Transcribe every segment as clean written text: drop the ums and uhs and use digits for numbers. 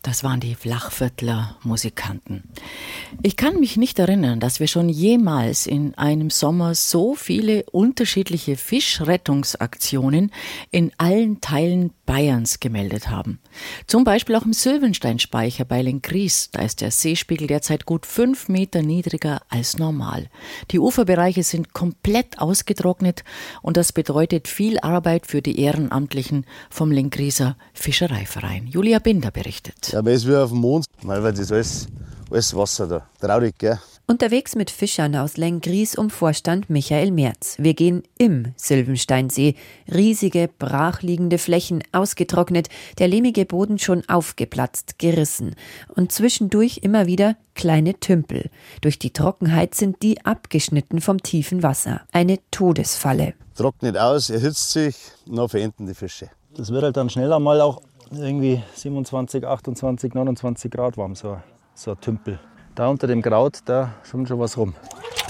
Das waren die Flachviertler Musikanten. Ich kann mich nicht erinnern, dass wir schon jemals in einem Sommer so viele unterschiedliche Fischrettungsaktionen in allen Teilen Bayerns gemeldet haben. Zum Beispiel auch im Sylvensteinspeicher bei Lenggries. Da ist der Seespiegel derzeit gut 5 Meter niedriger als normal. Die Uferbereiche sind komplett ausgetrocknet und das bedeutet viel Arbeit für die Ehrenamtlichen vom Lenggrieser Fischereiverein. Julia Binder berichtet. Ja, man ist wie auf dem Mond, weil das ist alles Wasser da. Traurig, gell? Unterwegs mit Fischern aus Lenggries um Vorstand Michael Merz. Wir gehen im Sylvensteinsee. Riesige, brachliegende Flächen, ausgetrocknet, der lehmige Boden schon aufgeplatzt, gerissen. Und zwischendurch immer wieder kleine Tümpel. Durch die Trockenheit sind die abgeschnitten vom tiefen Wasser. Eine Todesfalle. Trocknet aus, erhitzt sich und dann verenden die Fische. Das wird halt dann schneller mal auch irgendwie 27, 28, 29 Grad warm, so ein Tümpel. Da unter dem Kraut, da schwimmt schon was rum.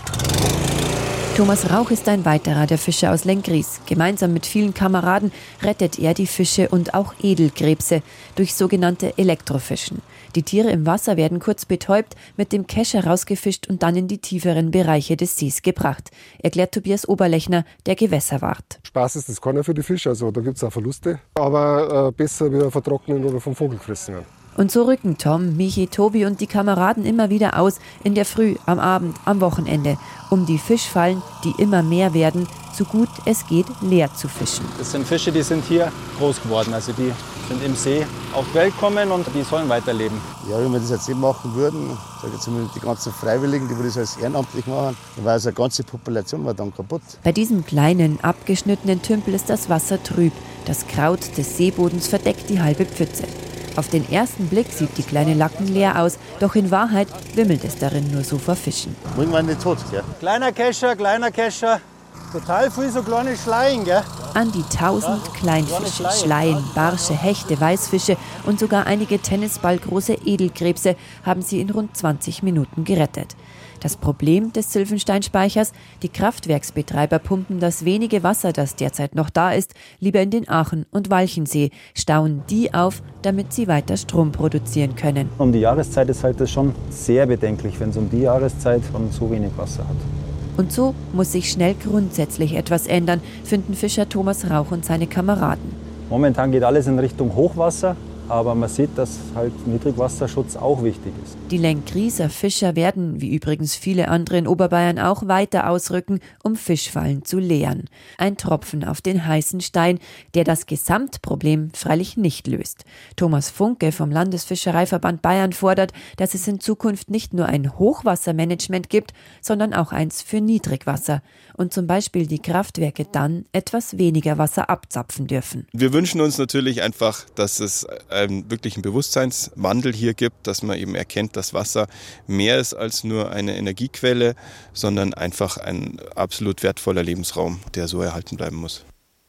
Thomas Rauch ist ein weiterer der Fischer aus Lenggries. Gemeinsam mit vielen Kameraden rettet er die Fische und auch Edelkrebse durch sogenannte Elektrofischen. Die Tiere im Wasser werden kurz betäubt, mit dem Kescher rausgefischt und dann in die tieferen Bereiche des Sees gebracht, erklärt Tobias Oberlechner, der Gewässerwart. Spaß ist das keiner für die Fische, also da gibt es auch Verluste. Aber besser wieder vertrocknen oder vom Vogel gefressen werden. Und so rücken Tom, Michi, Tobi und die Kameraden immer wieder aus, in der Früh, am Abend, am Wochenende, um die Fischfallen, die immer mehr werden, so gut es geht, leer zu fischen. Das sind Fische, die sind hier groß geworden, also die sind im See auf die Welt gekommen und die sollen weiterleben. Ja, wenn wir das jetzt eben machen würden, sage ich zumindest die ganzen Freiwilligen, die das als ehrenamtlich machen, dann wäre also eine ganze Population war dann kaputt. Bei diesem kleinen, abgeschnittenen Tümpel ist das Wasser trüb. Das Kraut des Seebodens verdeckt die halbe Pfütze. Auf den ersten Blick sieht die kleine Lacken leer aus, doch in Wahrheit wimmelt es darin nur so vor Fischen. Irgendwann nicht tot, gell? Kleiner Kescher, total viel so kleine Schleien, gell? An die 1000 Kleinfische, Schleien, Barsche, Hechte, Weißfische und sogar einige tennisballgroße Edelkrebse haben sie in rund 20 Minuten gerettet. Das Problem des Sylvensteinspeichers: die Kraftwerksbetreiber pumpen das wenige Wasser, das derzeit noch da ist, lieber in den Aachen- und Walchensee, stauen die auf, damit sie weiter Strom produzieren können. Um die Jahreszeit ist halt das schon sehr bedenklich, wenn es um die Jahreszeit schon so wenig Wasser hat. Und so muss sich schnell grundsätzlich etwas ändern, finden Fischer Thomas Rauch und seine Kameraden. Momentan geht alles in Richtung Hochwasser, aber man sieht, dass halt Niedrigwasserschutz auch wichtig ist. Die Lenggrieser Fischer werden, wie übrigens viele andere in Oberbayern auch, weiter ausrücken, um Fischfallen zu leeren. Ein Tropfen auf den heißen Stein, der das Gesamtproblem freilich nicht löst. Thomas Funke vom Landesfischereiverband Bayern fordert, dass es in Zukunft nicht nur ein Hochwassermanagement gibt, sondern auch eins für Niedrigwasser und zum Beispiel die Kraftwerke dann etwas weniger Wasser abzapfen dürfen. Wir wünschen uns natürlich einfach, dass es wirklich einen Bewusstseinswandel hier gibt, dass man eben erkennt, dass Wasser mehr ist als nur eine Energiequelle, sondern einfach ein absolut wertvoller Lebensraum, der so erhalten bleiben muss.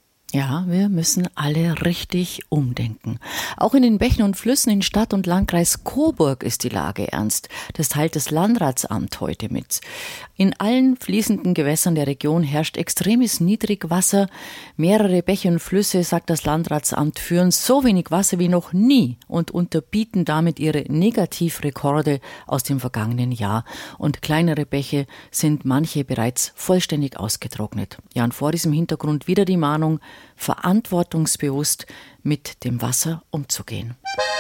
Ja, wir müssen alle richtig umdenken. Auch in den Bächen und Flüssen in Stadt- und Landkreis Coburg ist die Lage ernst. Das teilt das Landratsamt heute mit. In allen fließenden Gewässern der Region herrscht extremes Niedrigwasser. Mehrere Bäche und Flüsse, sagt das Landratsamt, führen so wenig Wasser wie noch nie und unterbieten damit ihre Negativrekorde aus dem vergangenen Jahr. Und kleinere Bäche sind manche bereits vollständig ausgetrocknet. Ja, und vor diesem Hintergrund wieder die Mahnung, verantwortungsbewusst mit dem Wasser umzugehen.